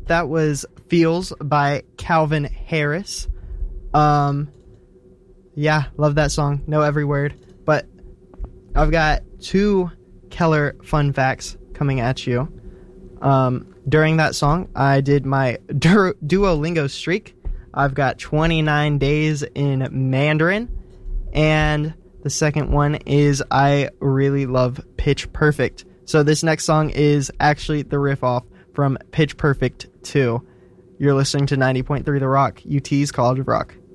that was Feels by Calvin Harris. Yeah, love that song. Know every word. But I've got 2 Keller fun facts coming at you. During that song, I did my Duolingo streak. I've got 29 days in Mandarin. And the second one is I really love Pitch Perfect. So this next song is actually the riff off from Pitch Perfect 2. You're listening to 90.3 The Rock, UT's College of Rock.